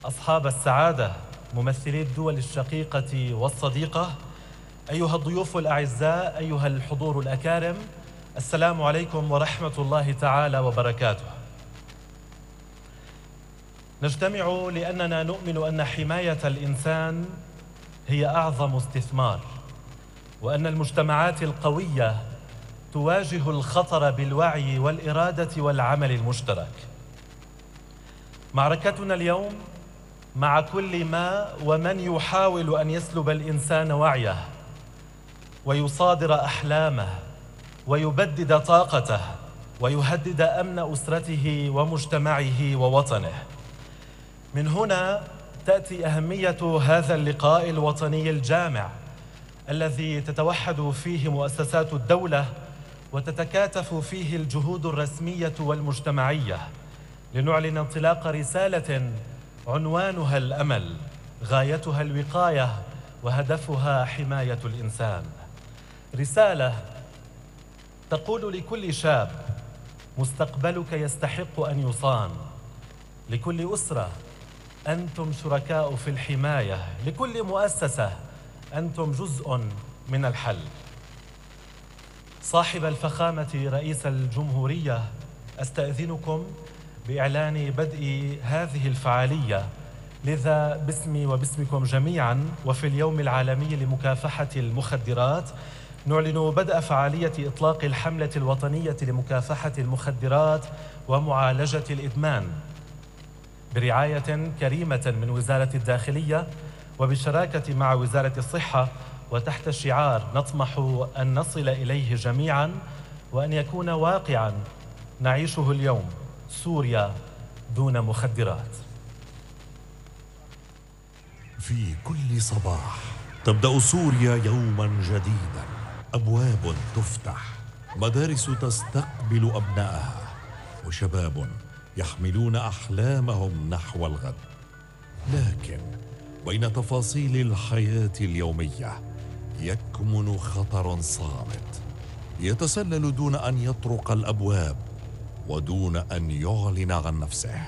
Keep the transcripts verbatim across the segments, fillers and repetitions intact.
أصحاب السعادة، ممثلي الدول الشقيقة والصديقة، أيها الضيوف الأعزاء، أيها الحضور الأكارم، السلام عليكم ورحمة الله تعالى وبركاته. نجتمع لأننا نؤمن أن حماية الإنسان هي أعظم استثمار، وأن المجتمعات القوية تواجه الخطر بالوعي والإرادة والعمل المشترك. معركتنا اليوم مع كل ما ومن يحاول أن يسلب الإنسان وعيه ويصادر أحلامه ويبدد طاقته ويهدد أمن أسرته ومجتمعه ووطنه. من هنا تأتي أهمية هذا اللقاء الوطني الجامع الذي تتوحد فيه مؤسسات الدولة وتتكاتف فيه الجهود الرسمية والمجتمعية لنعلن انطلاق رسالة عنوانها الأمل، غايتها الوقاية، وهدفها حماية الإنسان. رسالة تقول لكل شاب: مستقبلك يستحق أن يصان. لكل أسرة: أنتم شركاء في الحماية. لكل مؤسسة: أنتم جزء من الحل. صاحب الفخامة رئيس الجمهورية، أستأذنكم بإعلان بدء هذه الفعالية، لذا باسمي وباسمكم جميعا وفي اليوم العالمي لمكافحة المخدرات نعلن بدء فعالية إطلاق الحملة الوطنية لمكافحة المخدرات ومعالجة الإدمان برعاية كريمة من وزارة الداخلية وبالشراكة مع وزارة الصحة، وتحت شعار نطمح أن نصل إليه جميعا وأن يكون واقعا نعيشه اليوم: سوريا دون مخدرات. في كل صباح تبدأ سوريا يوما جديدا، أبواب تفتح، مدارس تستقبل أبنائها، وشباب يحملون أحلامهم نحو الغد. لكن بين تفاصيل الحياة اليومية يكمن خطر صامت يتسلل دون أن يطرق الأبواب ودون أن يعلن عن نفسه: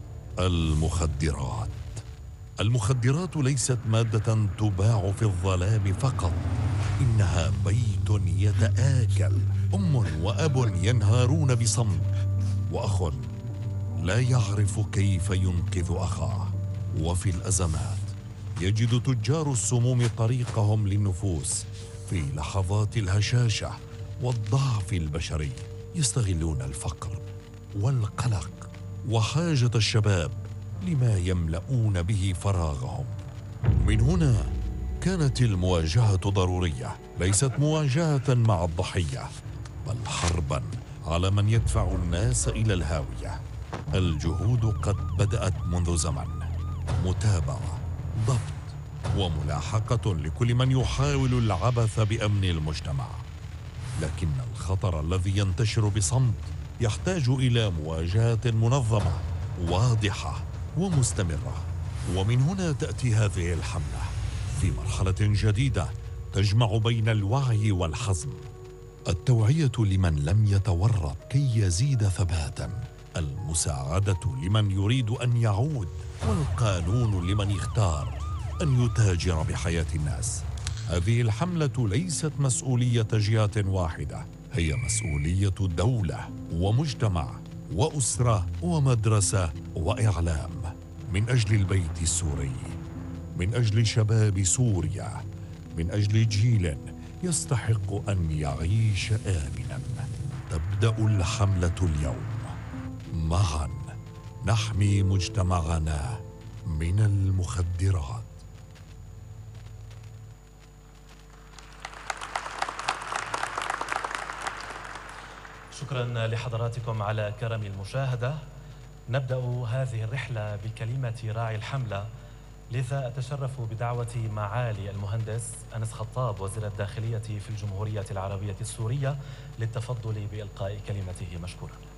المخدرات. المخدرات ليست مادة تباع في الظلام فقط، إنها بيت يتآكل، أم وأب ينهارون بصمت، وأخ لا يعرف كيف ينقذ أخاه. وفي الأزمات يجد تجار السموم طريقهم للنفوس في لحظات الهشاشة والضعف البشري. يستغلون الفقر والقلق وحاجة الشباب لما يملؤون به فراغهم. من هنا كانت المواجهة ضرورية، ليست مواجهة مع الضحية، بل حربا على من يدفع الناس إلى الهاوية. الجهود قد بدأت منذ زمن: متابعة، ضبط، وملاحقة لكل من يحاول العبث بأمن المجتمع. لكن الخطر الذي ينتشر بصمت يحتاج إلى مواجهة منظمة واضحة ومستمرة. ومن هنا تأتي هذه الحملة في مرحلة جديدة تجمع بين الوعي والحزم. التوعية لمن لم يتورط كي يزيد ثباتا، المساعدة لمن يريد أن يعود، والقانون لمن يختار أن يتاجر بحياة الناس. هذه الحملة ليست مسؤولية جهة واحدة، هي مسؤولية دولة ومجتمع وأسرة ومدرسة وإعلام، من أجل البيت السوري، من أجل شباب سوريا، من أجل جيل يستحق أن يعيش آمنا. تبدأ الحملة اليوم. معا نحمي مجتمعنا من المخدرات. شكرا لحضراتكم على كرم المشاهدة. نبدأ هذه الرحلة بكلمة راعي الحملة، لذا أتشرف بدعوة معالي المهندس أنس خطاب وزير الداخلية في الجمهورية العربية السورية للتفضل بإلقاء كلمته. مشكورا.